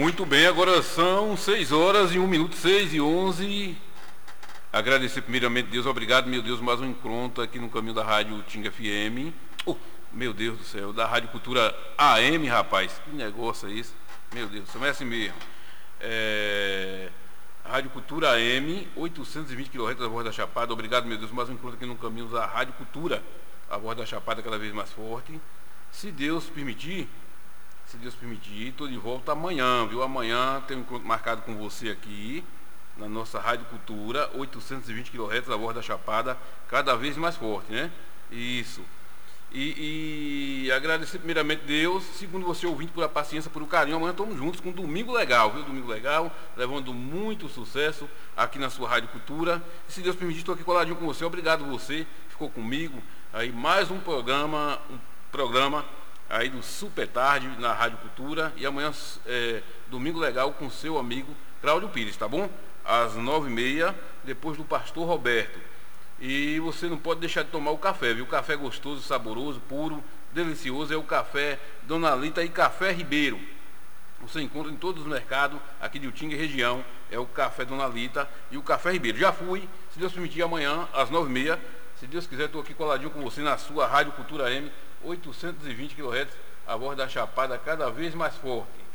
Muito bem, agora são 6 horas e 1 minuto, 6 e 11. Agradecer primeiramente a Deus, obrigado, meu Deus, mais um encontro aqui no caminho da Rádio Tinga FM. Oh, meu Deus do céu, da Rádio Cultura AM, rapaz, que negócio é isso? Meu Deus do céu, é assim mesmo. Rádio Cultura AM, 820 kHz da Voz da Chapada. Obrigado, meu Deus, mais um encontro aqui no caminho da Rádio Cultura, a Voz da Chapada cada vez mais forte. Se Deus permitir, estou de volta amanhã, viu? Amanhã tem um encontro marcado com você aqui, na nossa Rádio Cultura, 820 kHz da Voz da Chapada, cada vez mais forte, né? Isso. E agradecer primeiramente a Deus, segundo você ouvinte, por a paciência, por o carinho. Amanhã estamos juntos com um Domingo Legal, viu? Domingo Legal, levando muito sucesso aqui na sua Rádio Cultura. E se Deus permitir, estou aqui coladinho com você. Obrigado você, ficou comigo. Aí mais um programa aí do Super Tarde na Rádio Cultura. E amanhã Domingo Legal com seu amigo Cláudio Pires, tá bom? Às 9h30, depois do Pastor Roberto. E você não pode deixar de tomar o café, viu? O café gostoso, saboroso, puro, delicioso é o café Dona Lita e Café Ribeiro. Você encontra em todos os mercados aqui de Utinga e região, é o café Dona Lita e o Café Ribeiro. Já fui, se Deus permitir, amanhã às 9h30, se Deus quiser, estou aqui coladinho com você na sua Rádio Cultura M, 820 kHz, a Voz da Chapada cada vez mais forte.